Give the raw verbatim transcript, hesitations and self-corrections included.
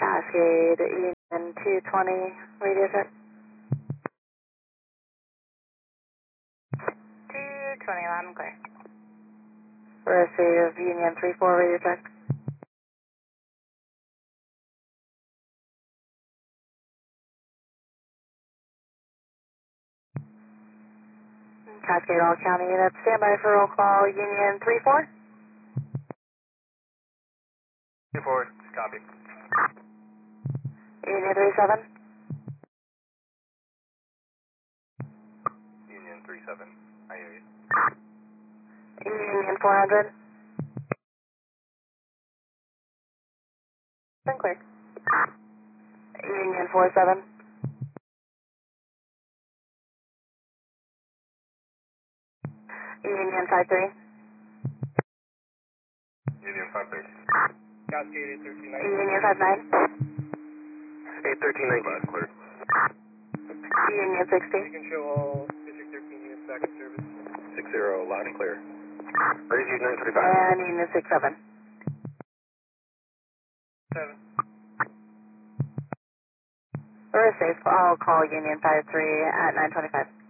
Cascade, Union two twenty, radio check. two twenty, loud and clear. Receive, Union three four, radio check. Cascade, all county units, standby for roll call, Union three four. two four, copy. Union three seven. Union three seven, I hear you. Union four hundred. Been clear. Union four seven. Union five three. Union five three. Cascade eight thirteen nineteen. Union five nine. eight thirteen nineteen. Clear. Union sixty. You can show all District thirteen units back in service. six zero, loud and clear. Raise you nine thirty-five. And Union six seven. seven. Receive, I'll call Union five three at nine twenty-five.